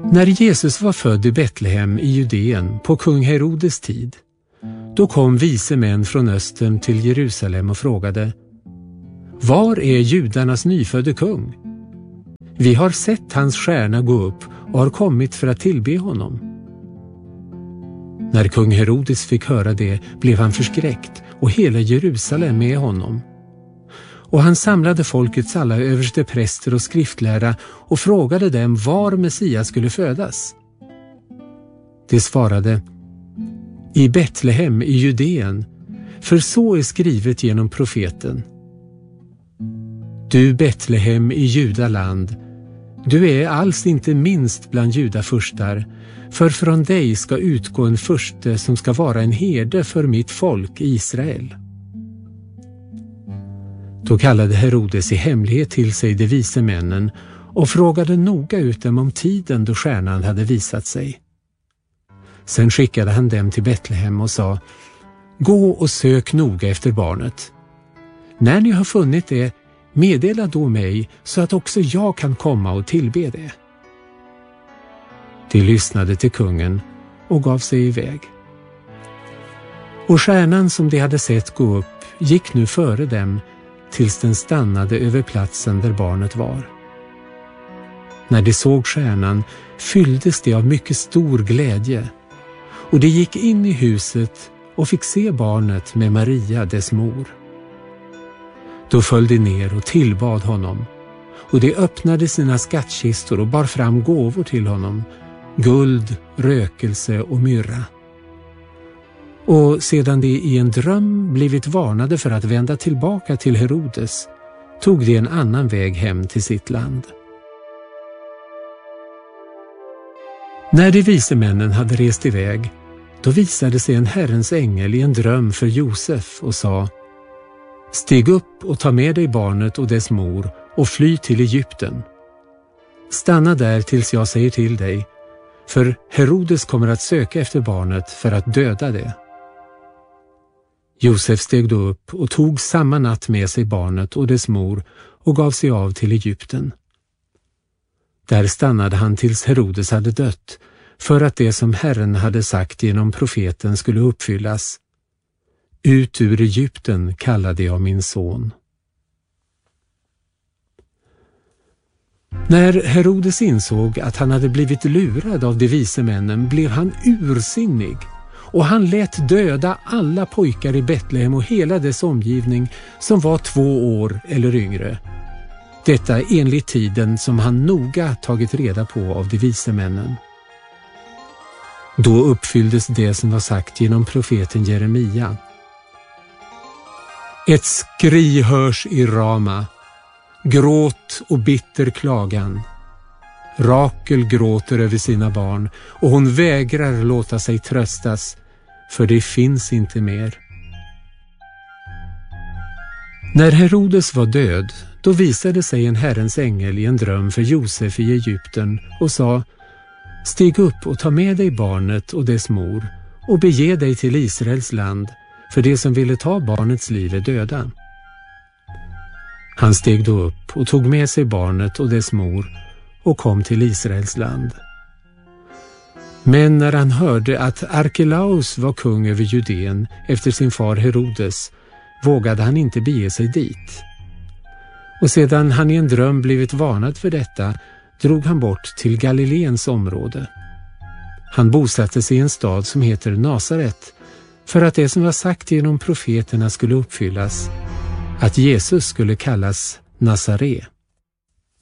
När Jesus var född i Betlehem i Judeen på kung Herodes tid, då kom vise män från östern till Jerusalem och frågade: Var är judarnas nyfödde kung? Vi har sett hans stjärna gå upp och har kommit för att tillbe honom. När kung Herodes fick höra det blev han förskräckt och hela Jerusalem med honom. Och han samlade folkets alla överstepräster och skriftlärda och frågade dem var Messias skulle födas. De svarade: I Betlehem i Judeen, för så är skrivet genom profeten. Du Betlehem i Judaland, du är alls inte minst bland judafurstar, för från dig ska utgå en furste som ska vara en herde för mitt folk Israel. Då kallade Herodes i hemlighet till sig de vise männen och frågade noga ut dem om tiden då stjärnan hade visat sig. Sen skickade han dem till Betlehem och sa: Gå och sök noga efter barnet. När ni har funnit det, meddela då mig så att också jag kan komma och tillbe det. De lyssnade till kungen och gav sig iväg. Och stjärnan som de hade sett gå upp gick nu före dem tills den stannade över platsen där barnet var. När de såg stjärnan fylldes de av mycket stor glädje, och de gick in i huset och fick se barnet med Maria, dess mor. Då föll de ner och tillbad honom, och de öppnade sina skattkistor och bar fram gåvor till honom, guld, rökelse och myrra. Och sedan de i en dröm blivit varnade för att vända tillbaka till Herodes, tog de en annan väg hem till sitt land. När de vise männen hade rest iväg, då visade sig en Herrens ängel i en dröm för Josef och sa: Stig upp och ta med dig barnet och dess mor och fly till Egypten. Stanna där tills jag säger till dig, för Herodes kommer att söka efter barnet för att döda det. Josef steg då upp och tog samma natt med sig barnet och dess mor och gav sig av till Egypten. Där stannade han tills Herodes hade dött, för att det som Herren hade sagt genom profeten skulle uppfyllas: Ut ur Egypten kallade jag min son. När Herodes insåg att han hade blivit lurad av de vise männen blev han ursinnig, och han lät döda alla pojkar i Betlehem och hela dess omgivning som var 2 år eller yngre. Detta enligt tiden som han noga tagit reda på av de vise männen. Då uppfylldes det som var sagt genom profeten Jeremia. Ett skri hörs i Rama, gråt och bitter klagan. Rakel gråter över sina barn, och hon vägrar låta sig tröstas, för det finns inte mer. När Herodes var död, då visade sig en Herrens ängel i en dröm för Josef i Egypten och sa: Stig upp och ta med dig barnet och dess mor och bege dig till Israels land, för det som ville ta barnets liv är döda. Han steg då upp och tog med sig barnet och dess mor och kom till Israels land. Men när han hörde att Arkelaus var kung över Judeen efter sin far Herodes, vågade han inte bege sig dit. Och sedan han i en dröm blivit varnad för detta, drog han bort till Galileens område. Han bosatte sig i en stad som heter Nasaret, för att det som var sagt genom profeterna skulle uppfyllas, att Jesus skulle kallas Nazare.